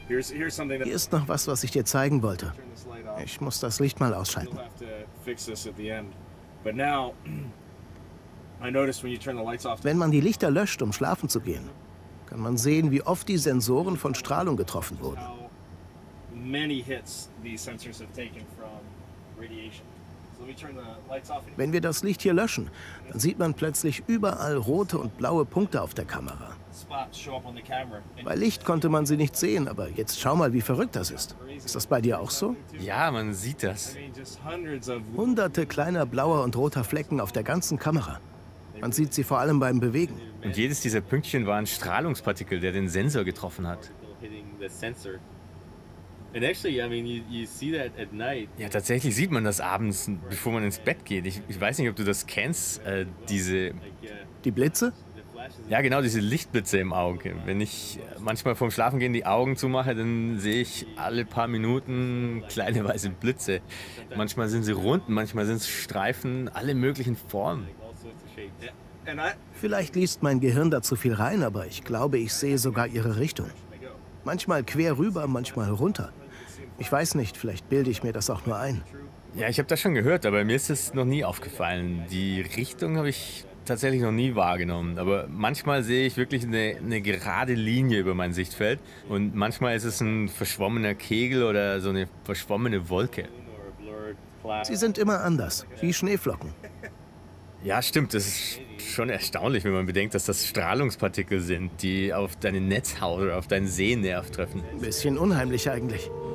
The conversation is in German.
Hier ist noch was, was ich dir zeigen wollte. Ich muss das Licht mal ausschalten. Wenn man die Lichter löscht, um schlafen zu gehen, kann man sehen, wie oft die Sensoren von Strahlung getroffen wurden. Wenn wir das Licht hier löschen, dann sieht man plötzlich überall rote und blaue Punkte auf der Kamera. Bei Licht konnte man sie nicht sehen, aber jetzt schau mal, wie verrückt das ist. Ist das bei dir auch so? Ja, man sieht das. Hunderte kleiner blauer und roter Flecken auf der ganzen Kamera. Man sieht sie vor allem beim Bewegen. Und jedes dieser Pünktchen war ein Strahlungspartikel, der den Sensor getroffen hat. Ja, tatsächlich sieht man das abends, bevor man ins Bett geht. Ich weiß nicht, ob du das kennst, diese... Die Blitze? Ja, genau, diese Lichtblitze im Auge. Wenn ich manchmal vorm Schlafengehen die Augen zumache, dann sehe ich alle paar Minuten kleine weiße Blitze. Manchmal sind sie rund, manchmal sind es Streifen, alle möglichen Formen. Vielleicht liest mein Gehirn da zu viel rein, aber ich glaube, ich sehe sogar ihre Richtung. Manchmal quer rüber, manchmal runter. Ich weiß nicht, vielleicht bilde ich mir das auch nur ein. Ja, ich habe das schon gehört, aber mir ist es noch nie aufgefallen. Die Richtung habe ich tatsächlich noch nie wahrgenommen. Aber manchmal sehe ich wirklich eine gerade Linie über mein Sichtfeld. Und manchmal ist es ein verschwommener Kegel oder so eine verschwommene Wolke. Sie sind immer anders, wie Schneeflocken. Ja, stimmt. Das ist schon erstaunlich, wenn man bedenkt, dass das Strahlungspartikel sind, die auf deine Netzhaut oder auf deinen Sehnerv treffen. Ein bisschen unheimlich eigentlich.